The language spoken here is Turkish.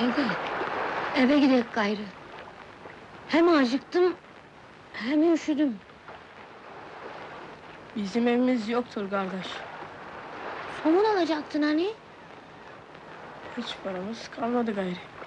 Eve gidek gayrı. Hem acıktım, hem üşüdüm. Bizim evimiz yoktur kardeş. Somun alacaktın hani? Hiç paramız kalmadı gayrı.